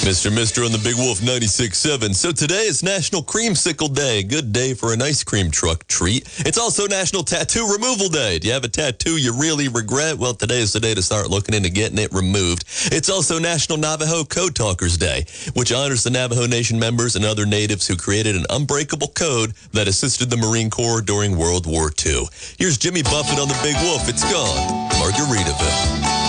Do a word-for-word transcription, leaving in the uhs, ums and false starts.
Mister Mister on the Big Wolf ninety-six seven. So today is National Creamsicle Day. Good day for an ice cream truck treat. It's also National Tattoo Removal Day. Do you have a tattoo you really regret? Well, today is the day to start looking into getting it removed. It's also National Navajo Code Talkers Day, which honors the Navajo Nation members and other natives who created an unbreakable code that assisted the Marine Corps during World War Two. Here's Jimmy Buffett on the Big Wolf. It's gone. Margaritaville.